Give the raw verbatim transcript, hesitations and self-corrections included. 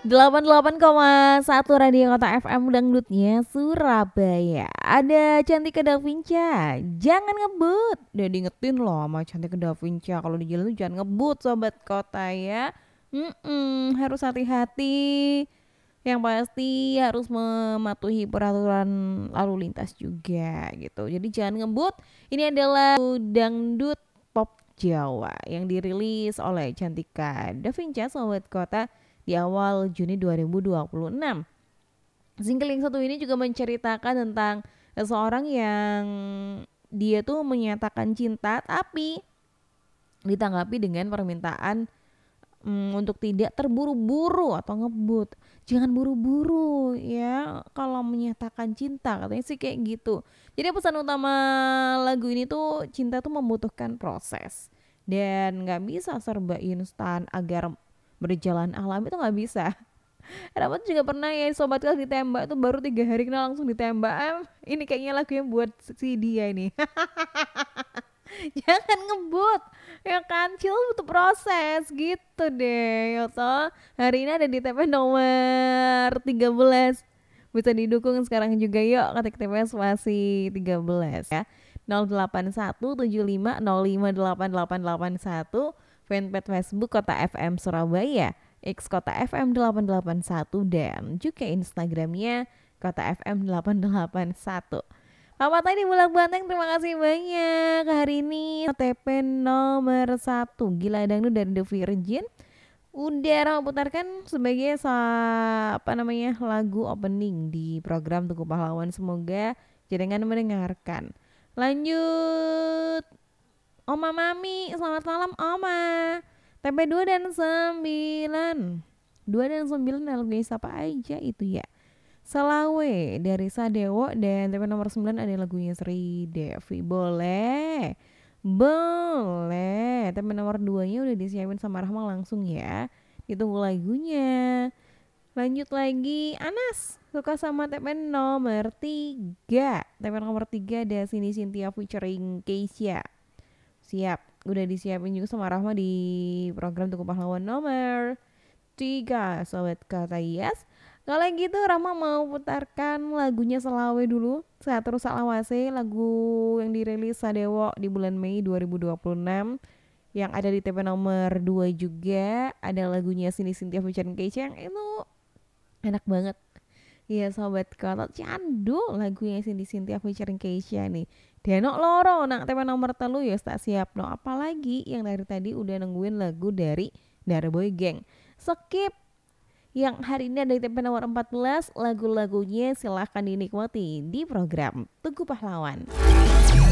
delapan puluh delapan koma satu Radio Kota F M Dangdutnya Surabaya. Ada Cantika Davinca. Jangan ngebut. Udah diingetin loh sama Cantika Davinca, kalau di jalan tuh jangan ngebut sobat kota ya. Mm-mm, harus hati-hati. Yang pasti harus mematuhi peraturan lalu lintas juga gitu. Jadi jangan ngebut. Ini adalah dangdut pop Jawa yang dirilis oleh Cantika Davinca sobat kota di awal Juni dua ribu dua puluh enam. Single yang satu ini juga menceritakan tentang seseorang yang dia tuh menyatakan cinta tapi ditanggapi dengan permintaan mm, untuk tidak terburu-buru atau ngebut. Jangan buru-buru ya kalau menyatakan cinta, katanya sih kayak gitu. Jadi pesan utama lagu ini tuh cinta tuh membutuhkan proses dan nggak bisa serba instan agar berjalan alami itu nggak bisa. Rapat juga pernah ya sobat kelas ditembak tuh baru tiga hari kenal langsung ditembak. Em, ini kayaknya lagu yang buat si dia ini. Jangan ngebut ya kan, chill butuh proses gitu deh ya toh. Hari ini ada di T P nomor tiga belas, bisa didukung sekarang juga yuk, ketik T P S masih tiga belas ya. nol delapan satu tujuh lima nol lima delapan delapan delapan satu, fanpage Facebook Kota F M Surabaya, X Kota F M delapan delapan satu, dan juga Instagramnya Kota F M delapan delapan satu. Pak tadi Bulak Banteng, terima kasih banyak. Hari ini T P nomor satu Gila Dangdut dari The Virgin udah Rama putarkan sebagai sa- apa namanya lagu opening di program Tugu Pahlawan. Semoga jaringan mendengarkan. Lanjut Oma Mami, selamat malam Oma. T P dua dan sembilan, dua dan sembilan lagunya siapa aja itu ya? Selawe dari Sadewo, dan T P nomor sembilan ada lagunya Sri Devi. Boleh, boleh. T P nomor dua nya udah disiapin sama Rahma langsung ya. Ditunggu lagunya. Lanjut lagi, Anas suka sama T P nomor tiga. T P nomor tiga ada Sini Cynthia featuring Keisha. Siap, udah disiapin juga sama Rahma di program Tugu Pahlawan nomor tiga sobat kata yes. Kalau gitu Rahma mau putarkan lagunya Selawe dulu, Sehat Terus Salawase, lagu yang dirilis Sadewo di bulan Mei dua ribu dua puluh enam. Yang ada di T P nomor dua juga ada lagunya Sini Cynthia featuring Keisha yang itu enak banget. Iya sobat kota, candu lagunya Cindy Cynthia featuring Keisha nih. Denok loro nak T P nomor telu ya tak siap no. Apalagi yang dari tadi udah nungguin lagu dari Darboy Gang. Skip. Yang hari ini ada di T P nomor empat belas, lagu-lagunya silahkan dinikmati di program Tugu Pahlawan.